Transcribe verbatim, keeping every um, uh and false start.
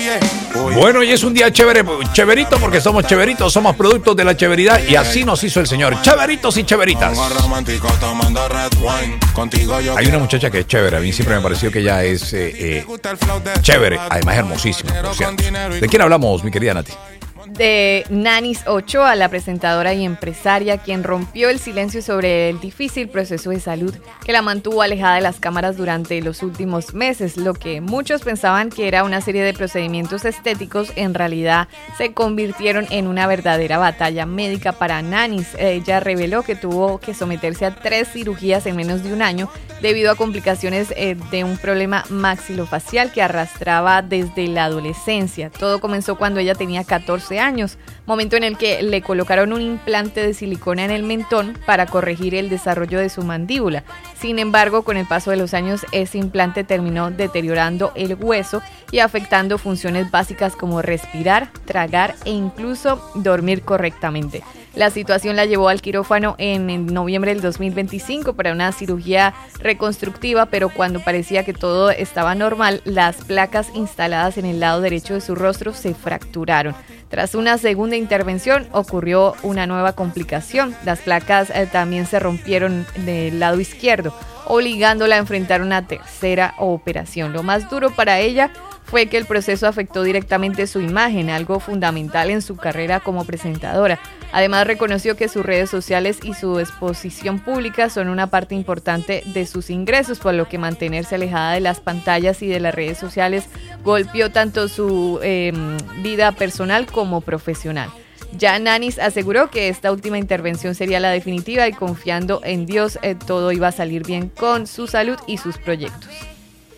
Bueno, y es un día chévere, chéverito, porque somos cheveritos, somos productos de la cheveridad, y así nos hizo el Señor. Chéveritos y chéveritas. Hay una muchacha que es chévere, a mí siempre me pareció que ella es eh, eh, chévere, además hermosísima, por cierto. ¿De quién hablamos, mi querida Nati? De Nanis Ochoa, la presentadora y empresaria, quien rompió el silencio sobre el difícil proceso de salud que la mantuvo alejada de las cámaras durante los últimos meses. Lo que muchos pensaban que era una serie de procedimientos estéticos, en realidad se convirtieron en una verdadera batalla médica para Nanis. Ella reveló que tuvo que someterse a tres cirugías en menos de un año debido a complicaciones eh, de un problema maxilofacial que arrastraba desde la adolescencia. Todo comenzó cuando ella tenía catorce años, momento en el que le colocaron un implante de silicona en el mentón para corregir el desarrollo de su mandíbula. Sin embargo, con el paso de los años, ese implante terminó deteriorando el hueso y afectando funciones básicas como respirar, tragar e incluso dormir correctamente. La situación la llevó al quirófano en noviembre del dos mil veinticinco para una cirugía reconstructiva, pero cuando parecía que todo estaba normal, las placas instaladas en el lado derecho de su rostro se fracturaron. Tras una segunda intervención ocurrió una nueva complicación. Las placas eh, también se rompieron del lado izquierdo, obligándola a enfrentar una tercera operación. Lo más duro para ella fue que el proceso afectó directamente su imagen, algo fundamental en su carrera como presentadora. Además, reconoció que sus redes sociales y su exposición pública son una parte importante de sus ingresos, por lo que mantenerse alejada de las pantallas y de las redes sociales golpeó tanto su eh, vida personal como profesional. Ya Nanis aseguró que esta última intervención sería la definitiva y confiando en Dios, eh, todo iba a salir bien con su salud y sus proyectos.